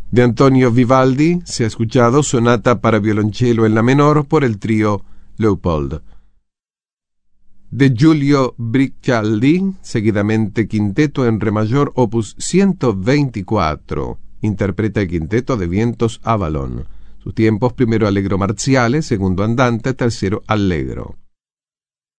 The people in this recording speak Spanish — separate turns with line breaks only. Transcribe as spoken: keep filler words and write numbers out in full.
De Antonio Vivaldi se ha escuchado Sonata para violonchelo en la menor por el trío Leopold. De Giulio Briccialdi, seguidamente Quinteto en Re mayor, opus ciento veinticuatro. Interpreta el Quinteto de Vientos Avalon. Sus tiempos: primero allegro marziale, segundo andante, tercero allegro.